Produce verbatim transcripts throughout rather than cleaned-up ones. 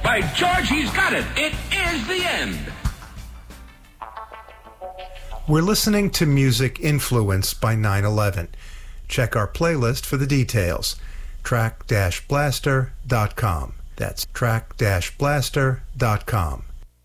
By George, he's got it. It is the end. We're listening to music influenced by nine eleven. Check our playlist for the details. track blaster dot com. That's track blaster dot com.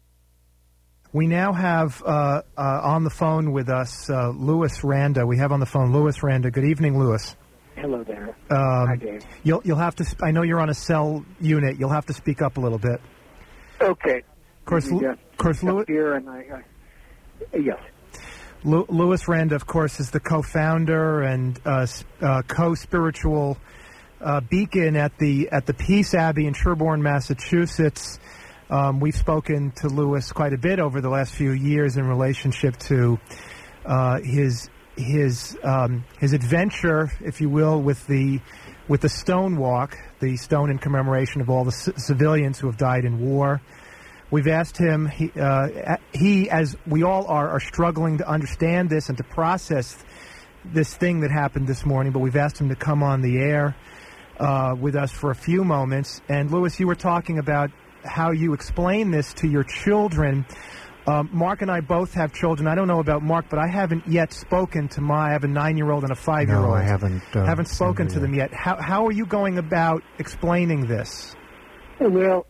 We now have uh, uh, on the phone with us uh, Louis Randa. We have on the phone Louis Randa. Good evening, Louis. Hello there. Um, Hi, Dave. You'll you'll have to. Sp- I know you're on a cell unit. You'll have to speak up a little bit. Okay. Of course, yeah. of course, Louis. Here and I, I yes. Lu- Louis Randa, of course, is the co-founder and uh, uh, co-spiritual uh, beacon at the at the Peace Abbey in Sherborne, Massachusetts. Um, we've spoken to Louis quite a bit over the last few years in relationship to uh, his his um, his adventure, if you will, with the with the Stone Walk, the stone in commemoration of all the c- civilians who have died in war. We've asked him. He, uh, he, as we all are, are struggling to understand this and to process this thing that happened this morning. But we've asked him to come on the air uh, with us for a few moments. And Louis, you were talking about how you explain this to your children. Um, Mark and I both have children. I don't know about Mark, but I haven't yet spoken to my. I have a nine-year-old and a five-year-old. No, I haven't. Uh, haven't spoken to them yet. How how are you going about explaining this? Well,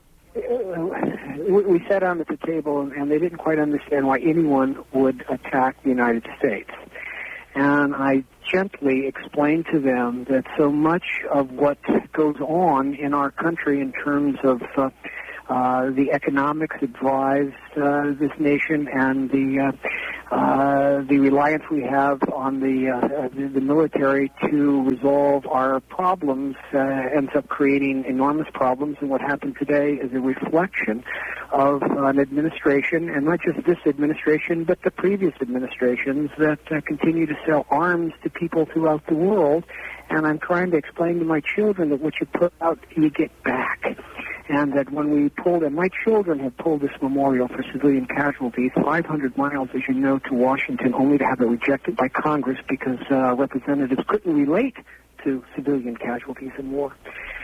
we sat down at the table, and they didn't quite understand why anyone would attack the United States. And I gently explained to them that so much of what goes on in our country in terms of uh, uh, the economics that drives uh, this nation and the uh, uh, the reliance we have on the, uh, the the military to resolve our problems uh, ends up creating enormous problems. And what happened today is a reflection of an administration, and not just this administration, but the previous administrations that uh, continue to sell arms to people throughout the world. And I'm trying to explain to my children that what you put out, you get back. And that when we pulled, and my children have pulled this memorial for civilian casualties, five hundred miles, as you know, to Washington, only to have it rejected by Congress because uh, representatives couldn't relate to civilian casualties in war.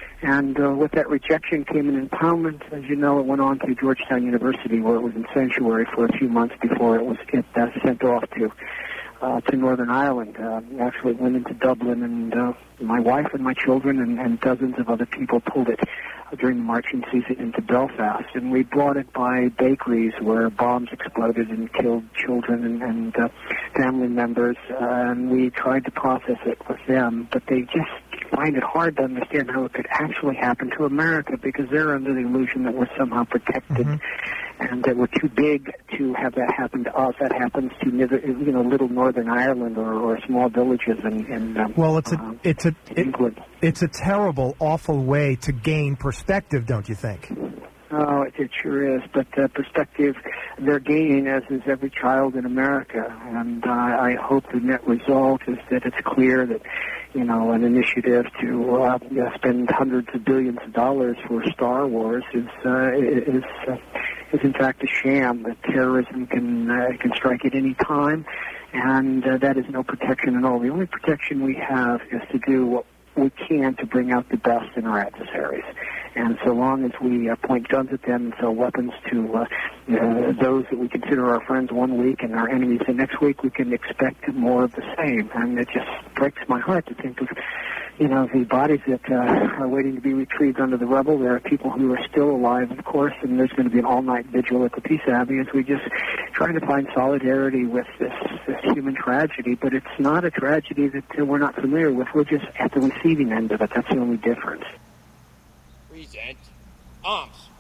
And uh, with that rejection came an impoundment. As you know, it went on to Georgetown University, where it was in sanctuary for a few months before it was get, uh, sent off to uh, to Northern Ireland. Uh, actually, it went into Dublin, and uh, my wife and my children and, and dozens of other people pulled it during the marching season into Belfast. And we brought it by bakeries where bombs exploded and killed children and, and uh, family members. Uh, and we tried to process it with them, but they just find it hard to understand how it could actually happen to America because they're under the illusion that we're somehow protected mm-hmm. and that we're too big to have that happen to us. That happens to you know little Northern Ireland or, or small villages in, in um, well, it's a uh, it's a England. It, it's a terrible, awful way to gain perspective, don't you think? Oh, it, it sure is. But uh, perspective, they're gaining, as is every child in America. And uh, I hope the net result is that it's clear that, you know, an initiative to uh, spend hundreds of billions of dollars for Star Wars is uh, is uh, is in fact a sham. That terrorism can uh, can strike at any time, and uh, that is no protection at all. The only protection we have is to do what we can to bring out the best in our adversaries. And so long as we uh, point guns at them and sell weapons to uh, uh, those that we consider our friends one week and our enemies the next week, we can expect more of the same. And it just breaks my heart to think of, you know, the bodies that uh, are waiting to be retrieved under the rubble. There are people who are still alive, of course, and there's going to be an all-night vigil at the Peace Abbey as we just try to find solidarity with this, this human tragedy. But it's not a tragedy that uh, we're not familiar with. We're just at the receiving end of it. That's the only difference. Present arms.